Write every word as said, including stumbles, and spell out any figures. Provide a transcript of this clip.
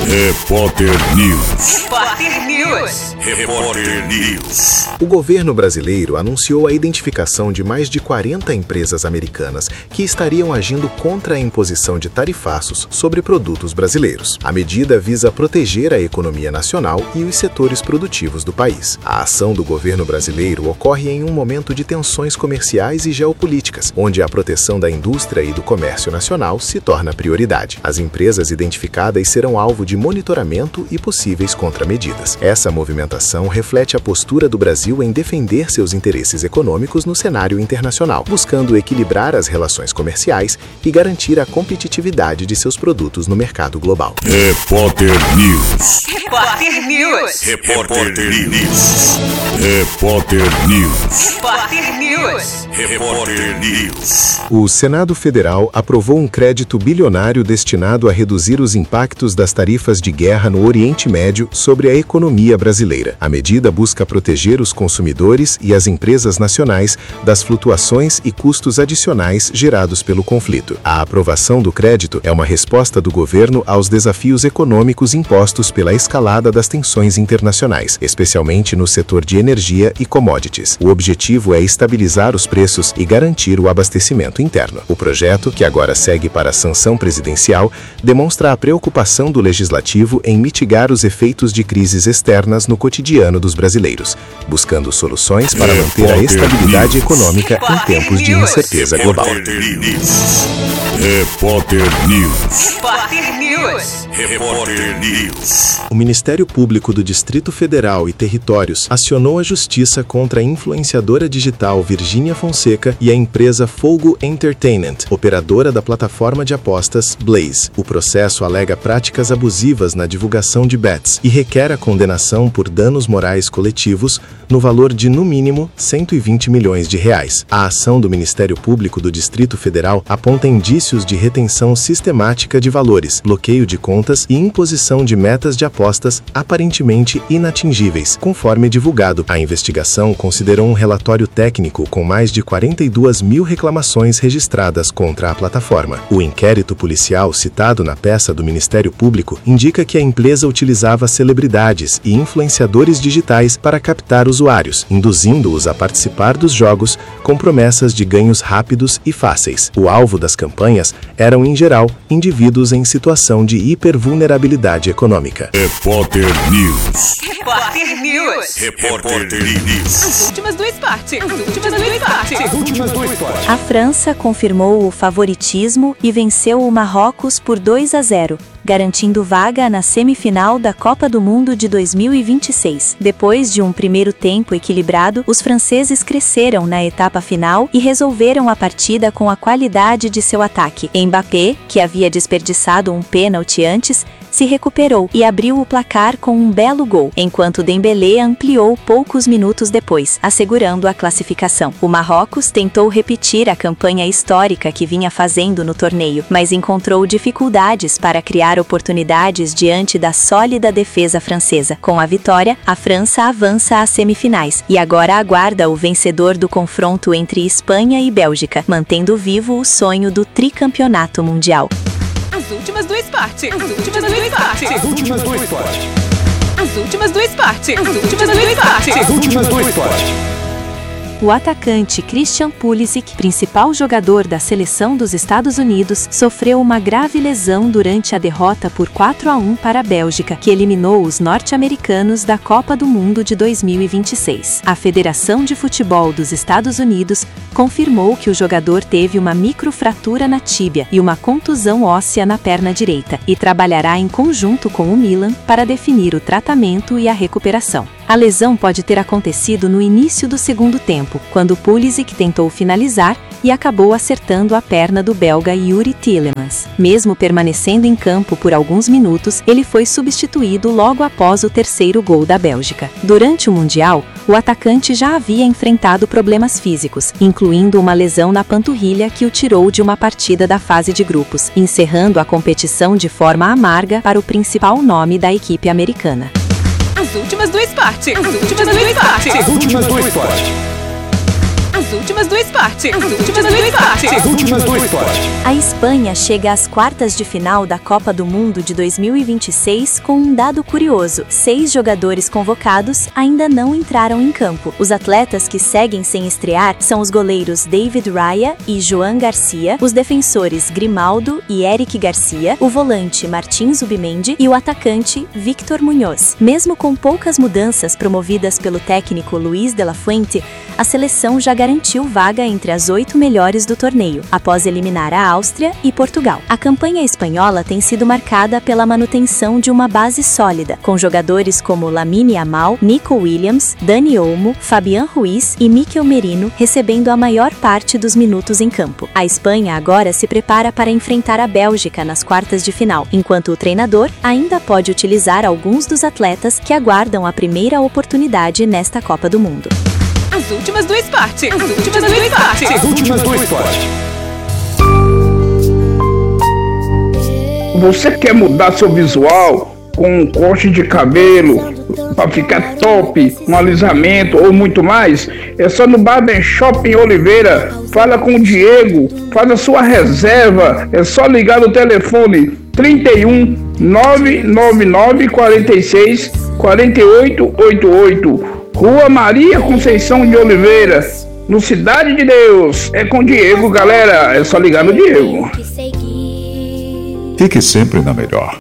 Repórter News. Repórter News. Repórter News. O governo brasileiro anunciou a identificação de mais de quarenta empresas americanas que estariam agindo contra a imposição de tarifaços sobre produtos brasileiros. A medida visa proteger a economia nacional e os setores produtivos do país. A ação do governo brasileiro ocorre em um momento de tensões comerciais e geopolíticas, onde a proteção da indústria e do comércio nacional se torna prioridade. As empresas identificadas serão alvo de monitoramento e possíveis contramedidas. Essa movimentação reflete a postura do Brasil em defender seus interesses econômicos no cenário internacional, buscando equilibrar as relações comerciais e garantir a competitividade de seus produtos no mercado global. Repórter News. Repórter News. Repórter News. Repórter News. Repórter News. Repórter News. O Senado Federal aprovou um crédito bilionário destinado a reduzir os impactos das tarifas de guerra no Oriente Médio sobre a economia brasileira. A medida busca proteger os consumidores e as empresas nacionais das flutuações e custos adicionais gerados pelo conflito. A aprovação do crédito é uma resposta do governo aos desafios econômicos impostos pela escalada das tensões internacionais, especialmente no setor de energia e commodities. O objetivo é estabilizar os preços e garantir o abastecimento interno. O projeto, que agora segue para a sanção presidencial, demonstra a preocupação do legislativo em mitigar os efeitos de crises externas no cotidiano dos brasileiros, buscando soluções para manter a estabilidade econômica em tempos de incerteza global. Repórter News. Repórter News. Repórter News. Repórter News. O Ministério Público do Distrito Federal e Territórios acionou a justiça contra a influenciadora digital Virgínia Fonseca e a empresa Fogo Entertainment, operadora da plataforma de apostas Blaze. O processo alega práticas abusivas na divulgação de bets e requer a condenação por danos morais coletivos no valor de, no mínimo, cento e vinte milhões de reais. A ação do Ministério Público do Distrito Federal aponta indícios de retenção sistemática de valores, bloqueio de contas e imposição de metas de apostas aparentemente inatingíveis, conforme divulgado. A investigação considerou um relatório técnico com mais de quarenta e duas mil reclamações registradas contra a plataforma. O inquérito policial citado na peça do Ministério Público indica que a empresa utilizava celebridades e influenciadores digitais para captar usuários, induzindo-os a participar dos jogos com promessas de ganhos rápidos e fáceis. O alvo das campanhas eram, em geral, indivíduos em situação de hipervulnerabilidade econômica. Repórter News. Repórter News. Repórter News. As últimas do esporte. As últimas do esporte. As últimas do esporte. A França confirmou o favoritismo e venceu o Marrocos por dois a zero, garantindo vaga na semifinal da Copa do Mundo de dois mil e vinte e seis. Depois de um primeiro tempo equilibrado, os franceses cresceram na etapa final e resolveram a partida com a qualidade de seu ataque. Mbappé, que havia desperdiçado um pênalti antes, se recuperou e abriu o placar com um belo gol, enquanto Dembélé ampliou poucos minutos depois, assegurando a classificação. O Marrocos tentou repetir a campanha histórica que vinha fazendo no torneio, mas encontrou dificuldades para criar oportunidades diante da sólida defesa francesa. Com a vitória, a França avança às semifinais e agora aguarda o vencedor do confronto entre Espanha e Bélgica, mantendo vivo o sonho do tricampeonato mundial. As últimas do esporte. As últimas do esporte. As últimas do esporte. As últimas do esporte. As últimas do esporte. As últimas do esporte. O atacante Christian Pulisic, principal jogador da seleção dos Estados Unidos, sofreu uma grave lesão durante a derrota por quatro a um para a Bélgica, que eliminou os norte-americanos da Copa do Mundo de dois mil e vinte e seis. A Federação de Futebol dos Estados Unidos confirmou que o jogador teve uma microfratura na tíbia e uma contusão óssea na perna direita, e trabalhará em conjunto com o Milan para definir o tratamento e a recuperação. A lesão pode ter acontecido no início do segundo tempo, quando Pulisic tentou finalizar e acabou acertando a perna do belga Yuri Tielemans. Mesmo permanecendo em campo por alguns minutos, ele foi substituído logo após o terceiro gol da Bélgica. Durante o Mundial, o atacante já havia enfrentado problemas físicos, incluindo uma lesão na panturrilha que o tirou de uma partida da fase de grupos, encerrando a competição de forma amarga para o principal nome da equipe americana. As últimas do esporte. As últimas do esporte. As últimas do esporte. As últimas do esporte. As últimas do esporte. As últimas do esporte. A Espanha chega às quartas de final da Copa do Mundo de dois mil e vinte e seis com um dado curioso. Seis jogadores convocados ainda não entraram em campo. Os atletas que seguem sem estrear são os goleiros David Raya e Joan Garcia, os defensores Grimaldo e Eric Garcia, o volante Martín Zubimendi e o atacante Víctor Muñoz. Mesmo com poucas mudanças promovidas pelo técnico Luis de la Fuente, a seleção já garantiu vaga entre as oito melhores do torneio, após eliminar a Áustria e Portugal. A campanha espanhola tem sido marcada pela manutenção de uma base sólida, com jogadores como Lamine Yamal, Nico Williams, Dani Olmo, Fabián Ruiz e Mikel Merino recebendo a maior parte dos minutos em campo. A Espanha agora se prepara para enfrentar a Bélgica nas quartas de final, enquanto o treinador ainda pode utilizar alguns dos atletas que aguardam a primeira oportunidade nesta Copa do Mundo. As últimas do esporte. As últimas do esporte. As últimas do esporte. Você quer mudar seu visual com um corte de cabelo para ficar top, um alisamento ou muito mais? É só no Barber Shop em Oliveira. Fala com o Diego, faz a sua reserva. É só ligar no telefone trinta e um, nove nove nove, quarenta e seis, quarenta e oito oitenta e oito. Rua Maria Conceição de Oliveira, no Cidade de Deus. É com o Diego, galera. É só ligar no Diego. Fique sempre na melhor.